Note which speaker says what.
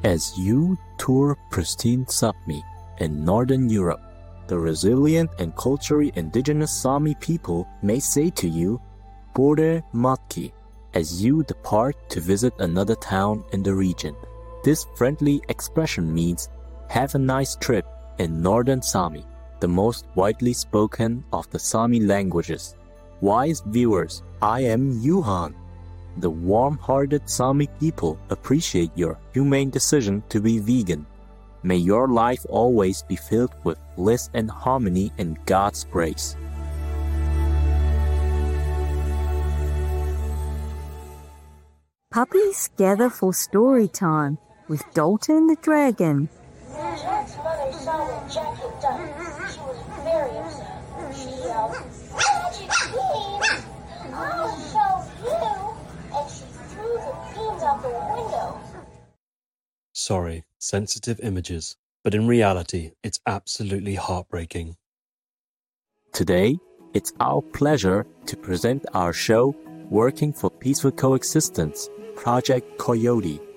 Speaker 1: As you tour pristine Sapmi in Northern Europe, the resilient and culturally indigenous Sami people may say to you, Bore Matki, as you depart to visit another town in the region. This friendly expression means, have a nice trip in Northern Sami, the most widely spoken of the Sami languages. Wise viewers, I am Yuhan. The warm-hearted Sami people appreciate your humane decision to be vegan. May your life always be filled with bliss and harmony in God's grace.
Speaker 2: Puppies gather for story time with Dalton the Dragon.
Speaker 3: Jack's mother saw what Jack had done. She was very upset. She yelled, Magic beans! I'll show you! And she threw the beans out the window.
Speaker 4: Sorry, sensitive images, but in reality, it's absolutely heartbreaking.
Speaker 1: Today, it's our pleasure to present our show, Working for Peaceful Coexistence, Project Coyote.